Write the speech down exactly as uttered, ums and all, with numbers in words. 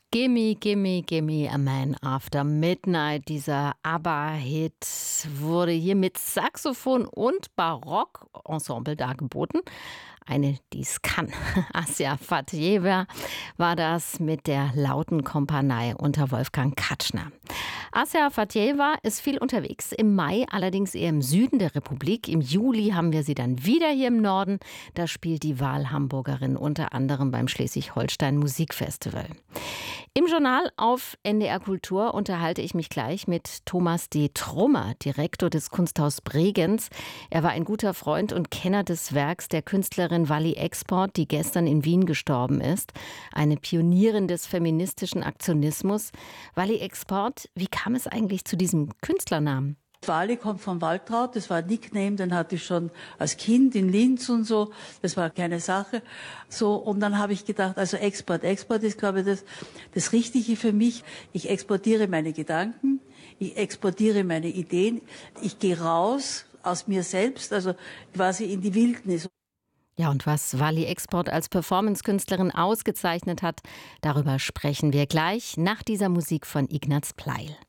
Gimme, gimme, gimme a man after midnight. Dieser ABBA-Hit wurde hier mit Saxophon und Barockensemble dargeboten. Eine, die es kann. Asja Fatjeva war das mit der lauten Kumpanei unter Wolfgang Katschner. Asja Fatjeva ist viel unterwegs, im Mai allerdings eher im Süden der Republik. Im Juli haben wir sie dann wieder hier im Norden. Da spielt die Wahlhamburgerin unter anderem beim Schleswig-Holstein Musikfestival. Im Journal auf N D R Kultur unterhalte ich mich gleich mit Thomas D. Trummer, Direktor des Kunsthaus Bregenz. Er war ein guter Freund und Kenner des Werks der Künstlerin Wally Export, die gestern in Wien gestorben ist. Eine Pionierin des feministischen Aktionismus. Wally Export, wie kam es eigentlich zu diesem Künstlernamen? Wally kommt von Waltraud, das war ein Nickname, den hatte ich schon als Kind in Linz und so, das war keine Sache. So, und dann habe ich gedacht, also Export, Export ist, glaube ich, das, das Richtige für mich. Ich exportiere meine Gedanken, ich exportiere meine Ideen, ich gehe raus aus mir selbst, also quasi in die Wildnis. Ja, und was Wally Export als Performancekünstlerin ausgezeichnet hat, darüber sprechen wir gleich nach dieser Musik von Ignaz Pleil.